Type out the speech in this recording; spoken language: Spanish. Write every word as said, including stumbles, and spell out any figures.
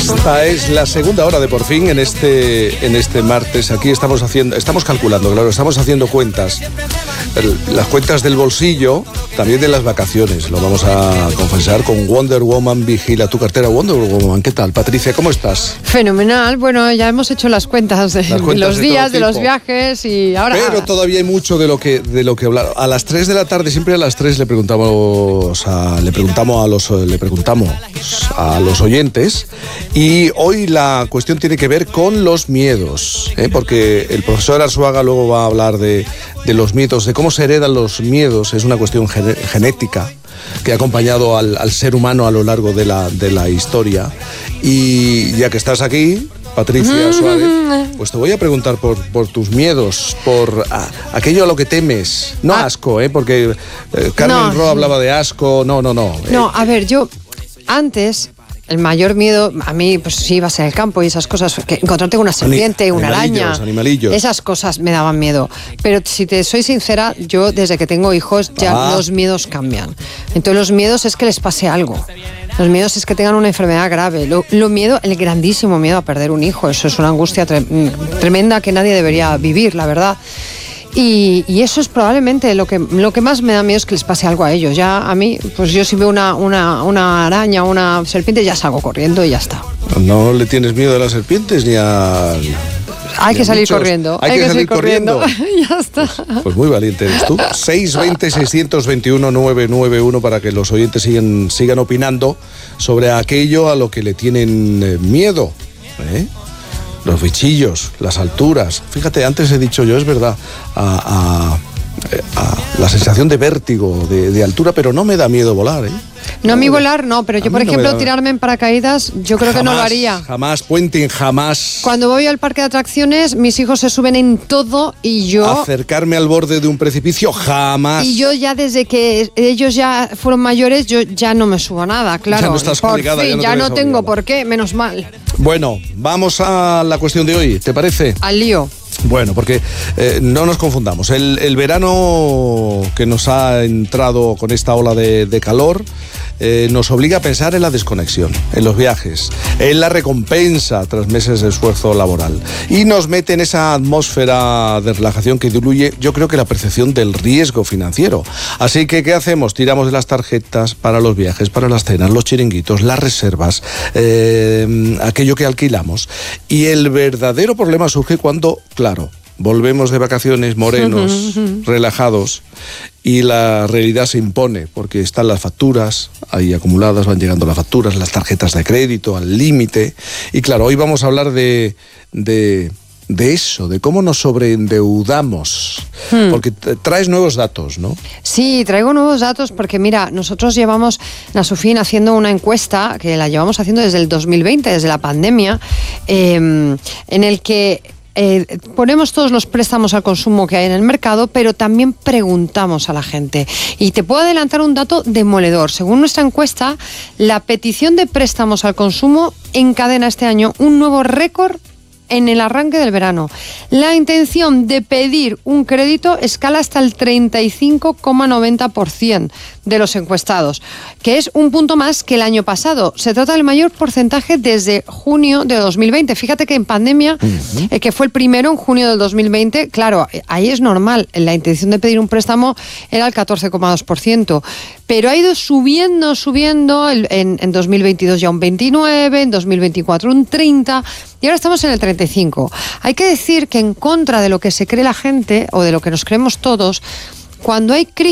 Esta es la segunda hora de Por Fin en este, en este martes. Aquí estamos haciendo, estamos calculando, claro, estamos haciendo cuentas. El, las cuentas del bolsillo, también de las vacaciones. Lo vamos a confesar con Wonder Woman Vigila tu cartera. Wonder Woman, ¿qué tal? Patricia, ¿cómo estás? Fenomenal. Bueno, ya hemos hecho las cuentas de las cuentas los de días, de los viajes y ahora... Pero todavía hay mucho de lo que de lo que hablar. A las tres de la tarde, siempre a las tres le preguntamos a, le preguntamos a los le preguntamos a los oyentes, y hoy la cuestión tiene que ver con los miedos, ¿eh? Porque el profesor Arzuaga luego va a hablar de, de los miedos, de cómo se heredan los miedos. Es una cuestión gen- genética que ha acompañado al, al ser humano a lo largo de la, de la historia. Y ya que estás aquí, Patricia Suárez, pues te voy a preguntar por, por tus miedos, por a, aquello a lo que temes. No ah. asco, ¿eh? Porque eh, Carmen no. Ro hablaba de asco. No, no, no. No, a ver, yo antes... El mayor miedo, a mí, pues sí, ibas en el campo y esas cosas, que encontrarte con una serpiente, Ani- una araña, animalillos. Esas cosas me daban miedo. Pero si te soy sincera, yo desde que tengo hijos ya ah. los miedos cambian. Entonces los miedos es que les pase algo. Los miedos es que tengan una enfermedad grave. Lo, lo miedo, el grandísimo miedo a perder un hijo, eso es una angustia tre- tremenda que nadie debería vivir, la verdad. Y, y eso es probablemente lo que lo que más me da miedo, es que les pase algo a ellos. Ya a mí, pues yo si veo una, una, una araña, una serpiente, ya salgo corriendo y ya está. ¿No le tienes miedo a las serpientes ni a...? Hay que salir muchos. corriendo. Hay, Hay que, que salir corriendo. corriendo. Ya está. Pues, pues muy valiente eres tú. seis veinte, seiscientos veintiuno, novecientos noventa y uno para que los oyentes sigan, sigan opinando sobre aquello a lo que le tienen eh, miedo, ¿eh? Los bichillos, las alturas. Fíjate, antes he dicho yo, es verdad, a, a, a la sensación de vértigo, de, de altura, pero no me da miedo volar, ¿eh? No, a mí volar no, pero yo, por ejemplo, no da... tirarme en paracaídas, yo creo jamás, que no lo haría. Jamás, puenting, jamás. Cuando voy al parque de atracciones, mis hijos se suben en todo y yo... Acercarme al borde de un precipicio, jamás. Y yo ya desde que ellos ya fueron mayores, yo ya no me subo a nada, claro. Ya no estás por obligada, fin, ya no, ya no tengo obligada. por qué, menos mal. Bueno, vamos a la cuestión de hoy, ¿te parece? Al lío. Bueno, porque eh, no nos confundamos. El, el verano que nos ha entrado con esta ola de, de calor eh, nos obliga a pensar en la desconexión, en los viajes, en la recompensa tras meses de esfuerzo laboral. Y nos mete en esa atmósfera de relajación que diluye, yo creo que la percepción del riesgo financiero. Así que, ¿qué hacemos? Tiramos de las tarjetas para los viajes, para las cenas, los chiringuitos, las reservas, eh, aquello que alquilamos. Y el verdadero problema surge cuando... Claro, volvemos de vacaciones morenos, relajados, y la realidad se impone, porque están las facturas ahí acumuladas, van llegando las facturas, las tarjetas de crédito al límite. Y claro, hoy vamos a hablar de, de, de eso, de cómo nos sobreendeudamos, hmm. porque traes nuevos datos, ¿no? Sí, traigo nuevos datos porque, mira, nosotros llevamos, Nasufin, haciendo una encuesta, que la llevamos haciendo desde el dos mil veinte, desde la pandemia, eh, en el que... Eh, ponemos todos los préstamos al consumo que hay en el mercado, pero también preguntamos a la gente. Y te puedo adelantar un dato demoledor. Según nuestra encuesta, la petición de préstamos al consumo encadena este año un nuevo récord en el arranque del verano. La intención de pedir un crédito escala hasta el treinta y cinco coma noventa por ciento de los encuestados, que es un punto más que el año pasado. Se trata del mayor porcentaje desde junio de dos mil veinte. Fíjate que en pandemia, uh-huh. eh, que fue el primero en junio del dos mil veinte, claro, ahí es normal. La intención de pedir un préstamo era el catorce coma dos por ciento. Pero ha ido subiendo, subiendo, en, en dos mil veintidós ya un veintinueve, en dos mil veinticuatro un treinta, y ahora estamos en el treinta y cinco. Hay que decir que en contra de lo que se cree la gente, o de lo que nos creemos todos, cuando hay crisis,